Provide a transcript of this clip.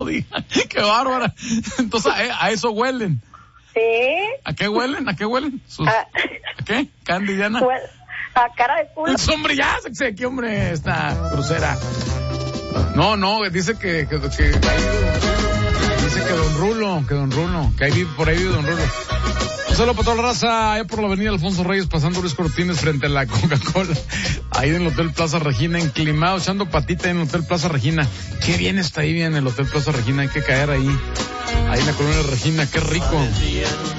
digan. Qué bárbara. Entonces, a eso huelen. Sí. ¿A qué huelen? ¿A qué huelen? ¿A qué? ¿Candy, Diana? A cara de culo. Hombre, ya, aquí, hombre, esta grosera. No, dice que dice que Don Rulo, que ahí por ahí vive Don Rulo. Un saludo para toda la raza, allá por la avenida Alfonso Reyes, pasando Luis Cortines frente a la Coca-Cola, ahí en el Hotel Plaza Regina, enclimado, echando patita en el Hotel Plaza Regina. Qué bien está ahí, bien el Hotel Plaza Regina, hay que caer ahí en la colonia Regina, qué rico.